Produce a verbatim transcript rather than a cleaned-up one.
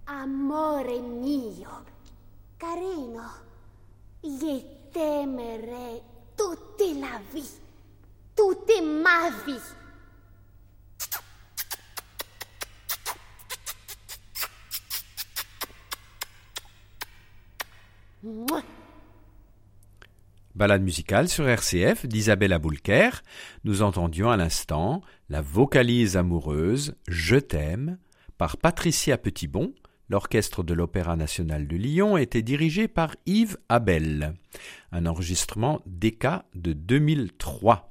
Amore mio, carino, io t'aimerai toute la vie, toute ma vie. Mouah. Balade musicale sur R C F d'Isabelle Aboulker. Nous entendions à l'instant la vocalise amoureuse « Je t'aime » par Patricia Petitbon. L'orchestre de l'Opéra national de Lyon était dirigé par Yves Abel. Un enregistrement Decca de deux mille trois.